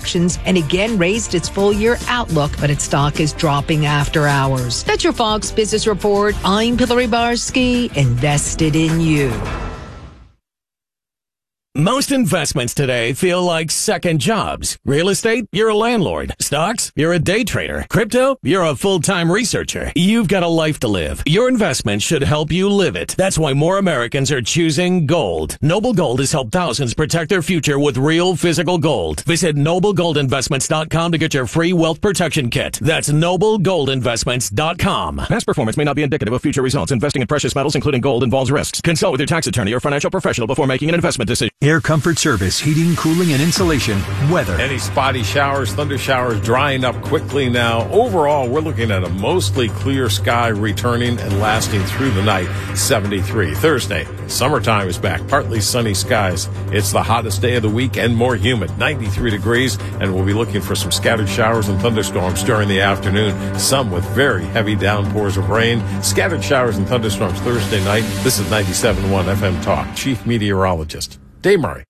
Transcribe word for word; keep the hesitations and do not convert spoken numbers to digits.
projections and again raised its full-year outlook, but its stock is dropping after hours. That's your Fox Business Report. I'm Hillary Barsky, invested in you. Most investments today feel like second jobs. Real estate, you're a landlord. Stocks, you're a day trader. Crypto, you're a full-time researcher. You've got a life to live. Your investment should help you live it. That's why more Americans are choosing gold. Noble Gold has helped thousands protect their future with real physical gold. Visit noble gold investments dot com to get your free wealth protection kit. That's noble gold investments dot com. Past performance may not be indicative of future results. Investing in precious metals, including gold, involves risks. Consult with your tax attorney or financial professional before making an investment decision. Air Comfort Service, heating, cooling, and insulation. Weather. Any spotty showers, thunder showers drying up quickly now. Overall, we're looking at a mostly clear sky returning and lasting through the night. seventy-three. Thursday, summertime is back. Partly sunny skies. It's the hottest day of the week and more humid. ninety-three degrees, and we'll be looking for some scattered showers and thunderstorms during the afternoon. Some with very heavy downpours of rain. Scattered showers and thunderstorms Thursday night. This is ninety-seven point one F M Talk. Chief Meteorologist Dave Murray.